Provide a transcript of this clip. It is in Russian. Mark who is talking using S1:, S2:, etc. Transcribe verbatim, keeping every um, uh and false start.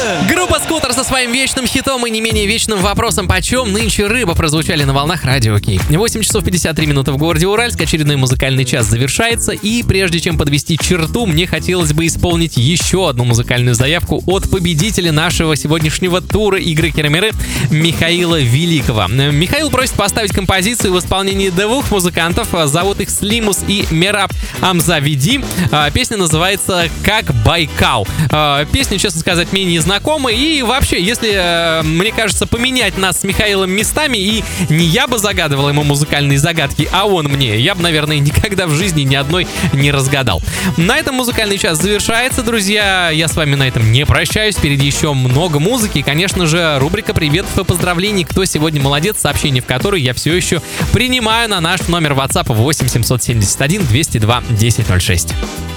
S1: Группа «Скутер» со своим вечным хитом и не менее вечным вопросом «Почем нынче рыба?» прозвучали на волнах Радио Кей. восемь часов пятьдесят три минуты в городе Уральск. Очередной музыкальный час завершается. И прежде чем подвести черту, мне хотелось бы исполнить еще одну музыкальную заявку от победителя нашего сегодняшнего тура игры Керамеры Михаила Великого. Михаил просит поставить композицию в исполнении двух музыкантов. Зовут их Слимус и Мераб Амзавиди. Песня называется «Как Байкал». Песня, честно сказать, мне не знакома. И вообще, если, мне кажется, поменять нас с Михаилом местами, и не я бы загадывал ему музыкальные загадки, а он мне, я бы, наверное, никогда в жизни ни одной не разгадал. На этом музыкальный час завершается, друзья. Я с вами на этом не прощаюсь. Впереди еще много музыки. И, конечно же, рубрика «Приветов и поздравлений». Кто сегодня молодец, сообщение в которой я все еще принимаю на наш номер WhatsApp восемь семьсот семьдесят один двести два десять ноль шесть.